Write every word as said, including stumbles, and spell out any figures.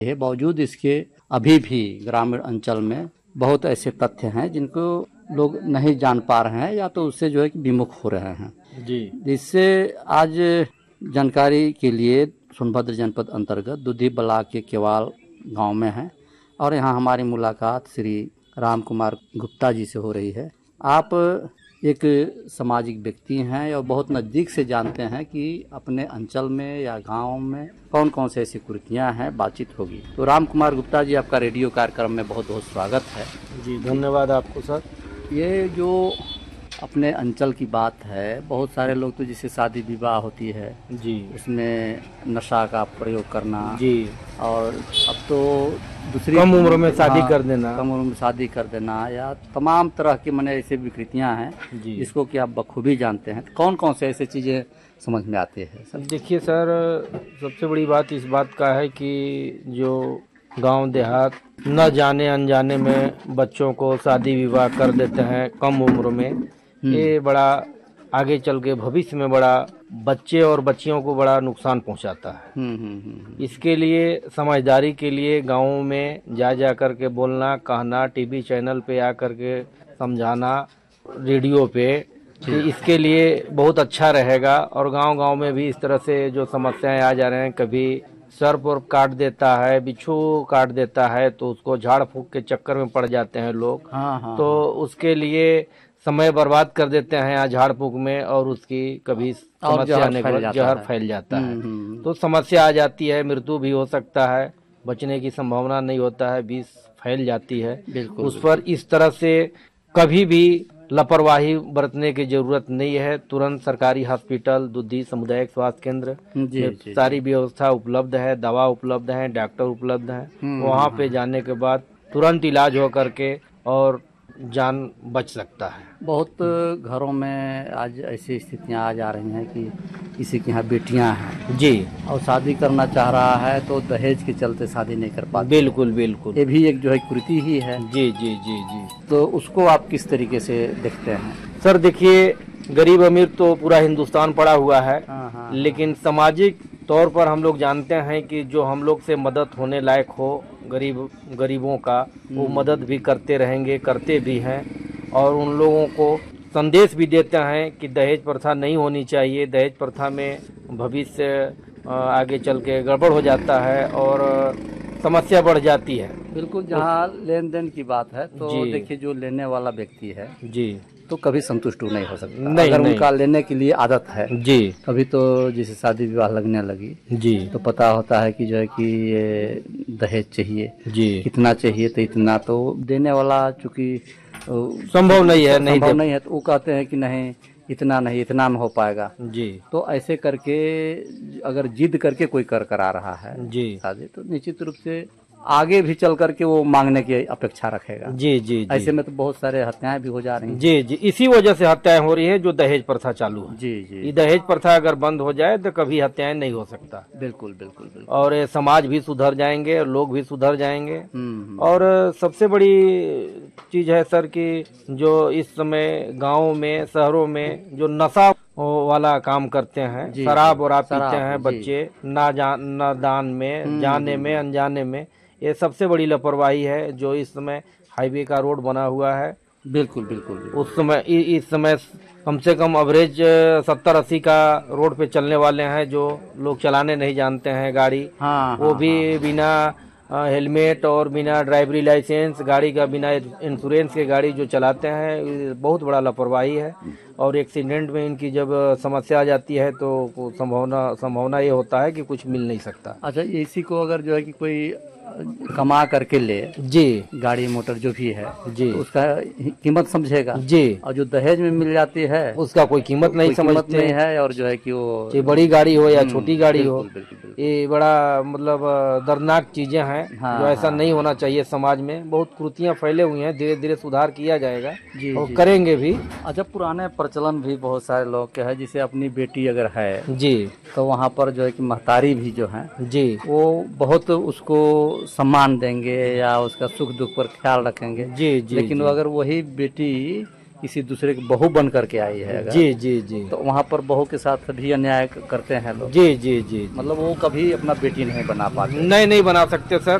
है। बावजूद इसके अभी भी ग्रामीण अंचल में बहुत ऐसे तथ्य हैं जिनको लोग नहीं जान पा रहे हैं या तो उससे जो है कि विमुख हो रहे हैं जी। जिससे आज जानकारी के लिए सोनभद्र जनपद अंतर्गत दुधी ब्लॉक के केवाल गांव में है और यहाँ हमारी मुलाकात श्री राम कुमार गुप्ता जी से हो रही है। आप एक सामाजिक व्यक्ति हैं और बहुत नज़दीक से जानते हैं कि अपने अंचल में या गांव में कौन कौन से ऐसी कुरीतियाँ हैं, बातचीत होगी। तो राम कुमार गुप्ता जी, आपका रेडियो कार्यक्रम में बहुत बहुत स्वागत है जी। धन्यवाद आपको सर। ये जो अपने अंचल की बात है, बहुत सारे लोग तो जिसे शादी विवाह होती है जी, उसमें नशा का प्रयोग करना जी, और अब तो दूसरी कम उम्र में शादी हाँ, कर देना कम उम्र में शादी कर देना या तमाम तरह की मैंने ऐसे विकृतियां हैं जिसको कि आप बखूबी जानते हैं। कौन कौन से ऐसे चीज़ें समझ में आती है सर? देखिए सर, सबसे बड़ी बात इस बात का है कि जो गांव देहात न जाने अनजाने में बच्चों को शादी विवाह कर देते हैं कम उम्र में, ये बड़ा आगे चल के भविष्य में बड़ा बच्चे और बच्चियों को बड़ा नुकसान पहुंचाता है। इसके लिए समझदारी के लिए गाँव में जा जा कर के बोलना, कहना, टीवी चैनल पे आ कर के समझाना, रेडियो पे, कि इसके लिए बहुत अच्छा रहेगा। और गांव-गांव में भी इस तरह से जो समस्याएं आ जा रहे हैं, कभी सर्प और काट देता है, बिच्छू काट देता है, तो उसको झाड़ फूंक के चक्कर में पड़ जाते हैं लोग। हाँ, हाँ, तो उसके लिए समय बर्बाद कर देते हैं यहाँ झाड़ फूंक में और उसकी कभी समस्या आने के बाद जहर फैल जाता है तो समस्या आ जाती है, मृत्यु भी हो सकता है, बचने की संभावना नहीं होता है, विष फैल जाती है। उस पर इस तरह से कभी भी लापरवाही बरतने की जरूरत नहीं है। तुरंत सरकारी हॉस्पिटल, दुधी सामुदायिक स्वास्थ्य केंद्र में सारी व्यवस्था उपलब्ध है, दवा उपलब्ध है, डॉक्टर उपलब्ध है। वहाँ पे जाने के बाद तुरंत इलाज हो करके और जान बच सकता है। बहुत घरों में आज ऐसी स्थितियां आ जा रही हैं कि किसी के यहाँ बेटियां हैं जी और शादी करना चाह रहा है तो दहेज के चलते शादी नहीं कर पाते। बिल्कुल बिल्कुल, ये भी एक जो है कुरीति ही है। जी जी जी जी। तो उसको आप किस तरीके से देखते हैं? सर देखिए, गरीब अमीर तो पूरा हिंदुस्तान पड़ा हुआ है, हाँ, हाँ, लेकिन सामाजिक तौर पर हम लोग जानते हैं कि जो हम लोग से मदद होने लायक हो, गरीब गरीबों का, वो मदद भी करते रहेंगे, करते भी हैं और उन लोगों को संदेश भी देते हैं कि दहेज प्रथा नहीं होनी चाहिए। दहेज प्रथा में भविष्य आगे चल के गड़बड़ हो जाता है और समस्या बढ़ जाती है। बिल्कुल, जहाँ लेन देन की बात है तो देखिए, जो लेने वाला व्यक्ति है जी तो कभी संतुष्ट नहीं हो सकता। नहीं, अगर नहीं। उनका लेने के लिए आदत है जी, कभी तो जैसे शादी विवाह लगने लगी जी, तो पता होता है कि जो है कि ये दहेज चाहिए जी, कितना चाहिए, तो इतना, तो देने वाला चूंकि संभव नहीं है, नहीं संभव नहीं है, तो वो कहते हैं कि नहीं, इतना नहीं, इतना में हो पाएगा जी। तो ऐसे करके अगर जिद करके कोई कर करा रहा है जी शादी, तो निश्चित रूप से आगे भी चल करके वो मांगने की अपेक्षा रखेगा। जी जी जी। ऐसे में तो बहुत सारे हत्याएं भी हो जा रही हैं। जी जी, इसी वजह से हत्याएं हो रही है जो दहेज प्रथा चालू है। जी जी, ये दहेज प्रथा अगर बंद हो जाए तो कभी हत्याएं नहीं हो सकता। बिल्कुल बिल्कुल बिल्कुल। और ये समाज भी सुधर जाएंगे, लोग भी सुधर जाएंगे। और सबसे बड़ी चीज है सर कि जो इस समय गाँव में, शहरों में जो नशा वाला काम करते हैं, शराब और आप पीते हैं बच्चे, ना जान ना दान में, जाने में अनजाने में, ये सबसे बड़ी लापरवाही है। जो इस समय हाईवे का रोड बना हुआ है, बिल्कुल बिल्कुल, उस समय इस समय कम से कम एवरेज सत्तर अस्सी का रोड पे चलने वाले हैं जो लोग चलाने नहीं जानते हैं गाड़ी। हाँ, वो हाँ, भी हाँ, बिना हेलमेट और बिना ड्राइवरी लाइसेंस, गाड़ी का बिना इंश्योरेंस के गाड़ी जो चलाते हैं, बहुत बड़ा लापरवाही है। और एक्सीडेंट में इनकी जब समस्या आ जाती है तो संभावना संभावना ये होता है कि कुछ मिल नहीं सकता। अच्छा, इसी को अगर जो है कि कोई कमा करके ले जी, गाड़ी मोटर जो भी है जी, तो उसका कीमत समझेगा जी, और जो दहेज में मिल जाती है उसका कोई कीमत नहीं समझते नहीं है। और जो है कि वो ये बड़ी गाड़ी हो या छोटी गाड़ी हो, ये बड़ा मतलब दर्दनाक चीजें हैं। हाँ, जो ऐसा हाँ, नहीं होना चाहिए। समाज में बहुत कुरीतियां फैले हुई हैं, धीरे धीरे सुधार किया जाएगा जी, और जी, करेंगे भी। अच्छा, पुराने प्रचलन भी बहुत सारे लोग के है, जिसे अपनी बेटी अगर है जी तो वहाँ पर जो है कि महतारी भी जो है जी, वो बहुत उसको सम्मान देंगे या उसका सुख दुख पर ख्याल रखेंगे। जी जी, लेकिन जी, अगर वही बेटी किसी दूसरे की बहू बन करके आई है अगर, जी जी जी, तो वहाँ पर बहू के साथ भी अन्याय करते हैं लोग। जी जी जी, मतलब वो कभी अपना बेटी नहीं बना पाते। नहीं नहीं बना सकते सर।